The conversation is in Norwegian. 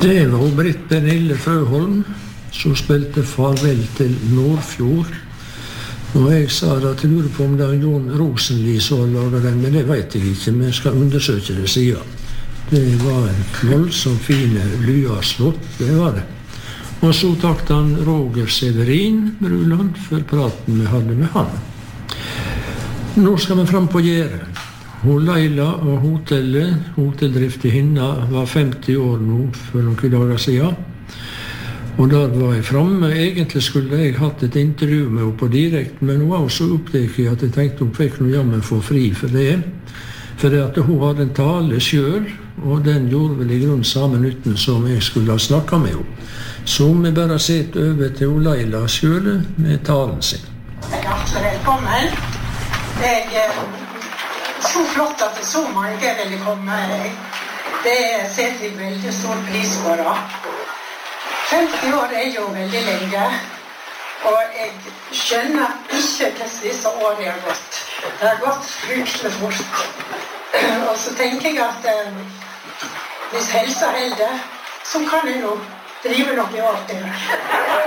Det var Britt Pernille Frøholm som spilte Farvel til Nordfjord. Og jeg sa at jeg lurer på om det Jon Rosenli som laget den, men det vet jeg ikke, men jeg skal undersøke det siden. Det var en voldsomt fine lyaslått, det var det. Og så takket han Roger Severin Bruland for praten vi hadde med han. Nå skal vi fram på Gjære. Hun Leila og hotelldrift i Hinna var 50 år nå for noen dager siden. Og der var jeg fremme. Egentlig skulle jeg hatt et intervju med henne på direkt, men hun var så opptatt at jeg tenkte hun fikk noe jammen få fri for det. For det at hun hadde en tale selv, og den gjorde vel i grunn samme nytten som jeg skulle ha snakket med henne. Så vi bare sett over til hun Leila selv med talen sin. Velkommen. Så flott at det så mange ville komme. Det setter jeg veldig stor pris på da. 50 år jo veldig lenge, og jeg skjønner ikke hvordan disse årene har gått. Det har gått fryktelig fort. Og så tenker jeg at hvis helsa holder, så kan jeg nå drive noe i år til.